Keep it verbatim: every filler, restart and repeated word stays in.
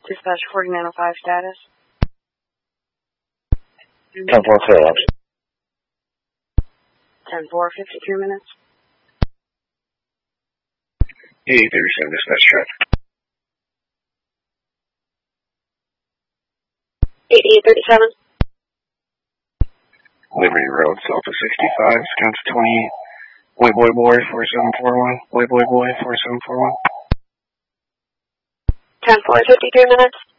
Dispatch forty-nine oh five status. ten four clearance. ten four, fifty-two minutes. eight thirty-seven dispatch check. eighty-eight thirty-seven. Liberty Road, Delta sixty-five, count to twenty-eight. Boy, boy, boy, four seven four one. Boy, boy, boy, four seven four one. ten four, fifty-three minutes.